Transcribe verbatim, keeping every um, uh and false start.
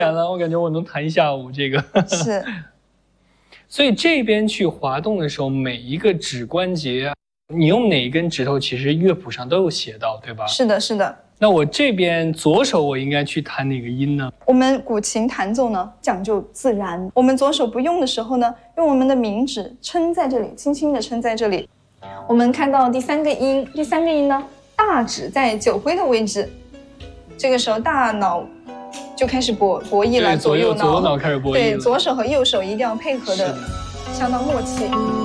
然了，我感觉我能弹一下午这个。 是。 所以这边去滑动的时候，每一个指关节，你用哪一根指头，其实乐谱上都有写到，对吧？ 是的，是的。 那我这边左手我应该去弹哪个音呢？ 我们古琴弹奏呢讲究自然，我们左手不用的时候呢，用我们的名指撑在这里，轻轻的撑在这里。我们看到第三个音，第三个音呢，大指在酒徽的位置，这个时候大脑就开始博博弈了， 左右脑，左右脑开始博弈了。 对，左手和右手一定要配合的相当默契。